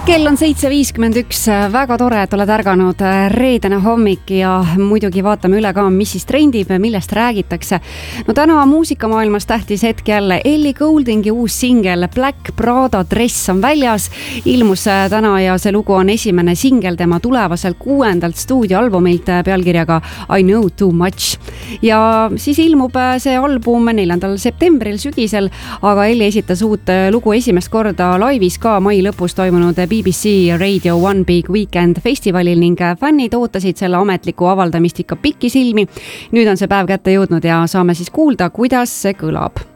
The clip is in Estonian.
Kell on 7.51, väga tore, et oled ärganud reedene hommik ja muidugi vaatame üle ka, mis siis trendib, millest räägitakse. No täna muusikamaailmas tähtis hetk jälle. Ellie Gouldingi uus singel Black Prada Dress on väljas. Ilmus täna ja see lugu on esimene singel tema tulevaselt 6. stuudioalbumilt pealkirjaga I Know Too Much. Ja siis ilmub see album 4. septembril sügisel, aga Ellie esitas uut lugu esimest korda laivis ka mai lõpus toimunud BBC Radio One Big Weekend festivalil ning fännid ootasid selle ametliku avaldamist ikka pikisilmi. Nüüd on see päev kätte jõudnud ja saame siis kuulda, kuidas see kõlab.